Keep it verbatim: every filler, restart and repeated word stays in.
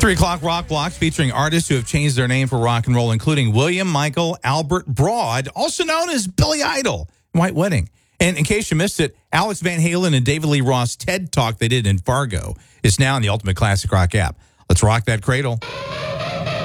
Three o'clock rock blocks featuring artists who have changed their name for rock and roll, including William Michael Albert Broad, also known as Billy Idol, White Wedding. And in case you missed it, Alex Van Halen and David Lee Roth TED Talk they did in Fargo is now in the Ultimate Classic Rock app. Let's rock that cradle.